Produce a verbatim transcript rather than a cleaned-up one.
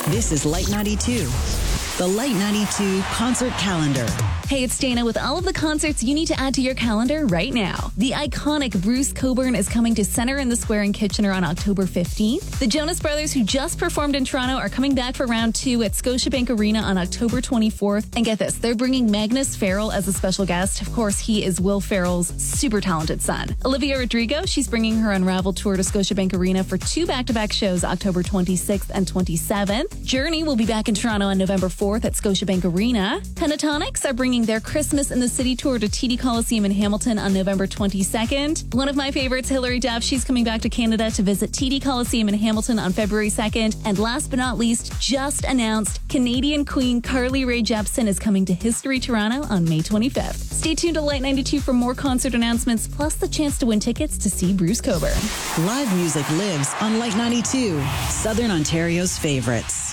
This is Light ninety-two, the Light ninety-two concert calendar. Hey, it's Dana with all of the concerts you need to add to your calendar right now. The iconic Bruce Cockburn is coming to Center in the Square in Kitchener on October fifteenth. The Jonas Brothers, who just performed in Toronto, are coming back for round two at Scotiabank Arena on October twenty-fourth. And get this, they're bringing Magnus Farrell as a special guest. Of course, he is Will Ferrell's super talented son. Olivia Rodrigo, she's bringing her Unravel tour to Scotiabank Arena for two back-to-back shows, October twenty-sixth and twenty-seventh. Journey will be back in Toronto on November fourth at Scotiabank Arena. Pentatonics are bringing their Christmas in the City tour to T D Coliseum in Hamilton on November twenty-second. One of my favorites, Hilary Duff, she's coming back to Canada to visit T D Coliseum in Hamilton on February second. And last but not least, just announced, Canadian Queen Carly Rae Jepsen is coming to History Toronto on May twenty-fifth. Stay tuned to Light ninety-two for more concert announcements, plus the chance to win tickets to see Bruce Cockburn. Live music lives on Light ninety-two, Southern Ontario's favorites.